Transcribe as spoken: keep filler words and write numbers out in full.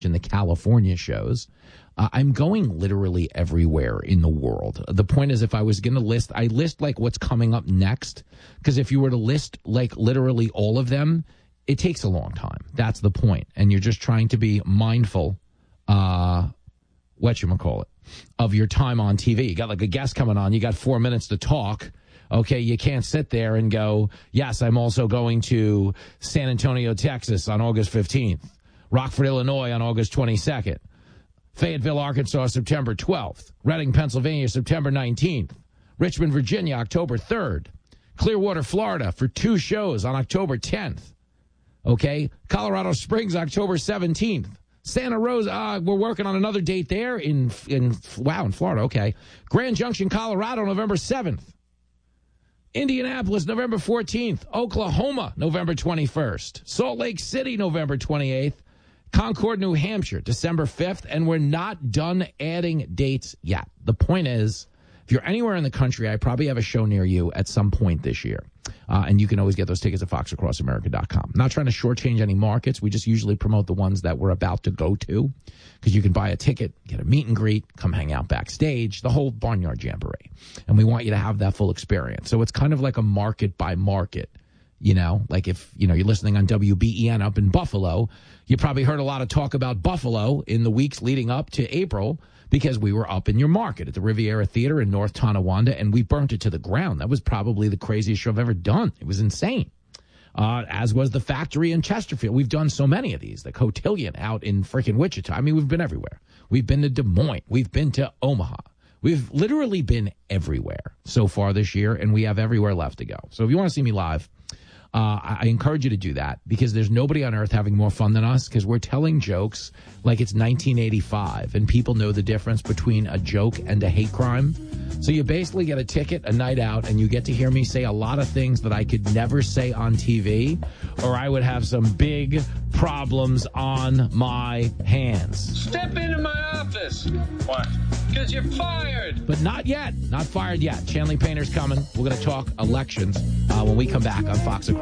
in the California shows. Uh, I'm going literally everywhere in the world. The point is, if I was going to list, I list like what's coming up next. Because if you were to list like literally all of them, it takes a long time. That's the point. And you're just trying to be mindful, uh, whatchamacallit, of your time on T V. You got like a guest coming on. You got four minutes to talk. Okay, you can't sit there and go, yes, I'm also going to San Antonio, Texas on August fifteenth. Rockford, Illinois on August twenty-second. Fayetteville, Arkansas, September twelfth. Reading, Pennsylvania, September nineteenth. Richmond, Virginia, October third. Clearwater, Florida, for two shows on October tenth. Okay? Colorado Springs, October seventeenth. Santa Rosa, uh, we're working on another date there in, in, wow, in Florida, okay. Grand Junction, Colorado, November seventh. Indianapolis, November fourteenth. Oklahoma, November twenty-first. Salt Lake City, November twenty-eighth. Concord, New Hampshire, December fifth. And we're not done adding dates yet. The point is, if you're anywhere in the country, I probably have a show near you at some point this year. Uh, and you can always get those tickets at fox across america dot com. I'm not trying to shortchange any markets. We just usually promote the ones that we're about to go to, because you can buy a ticket, get a meet and greet, come hang out backstage, the whole Barnyard Jamboree. And we want you to have that full experience. So it's kind of like a market by market. You know, like if, you know, you're listening on W B E N up in Buffalo, you probably heard a lot of talk about Buffalo in the weeks leading up to April, because we were up in your market at the Riviera Theater in North Tonawanda, and we burnt it to the ground. That was probably the craziest show I've ever done. It was insane. Uh, as was the Factory in Chesterfield. We've done so many of these. The Cotillion out in freaking Wichita. I mean, we've been everywhere. We've been to Des Moines. We've been to Omaha. We've literally been everywhere so far this year, and we have everywhere left to go. So if you want to see me live, Uh, I encourage you to do that, because there's nobody on earth having more fun than us, because we're telling jokes like it's nineteen eighty-five, and people know the difference between a joke and a hate crime. So you basically get a ticket, a night out, and you get to hear me say a lot of things that I could never say on T V, or I would have some big problems on my hands. Step into my office. Why? Because you're fired. But not yet. Not fired yet. Chanley Painter's coming. We're going to talk elections uh, when we come back on Fox Across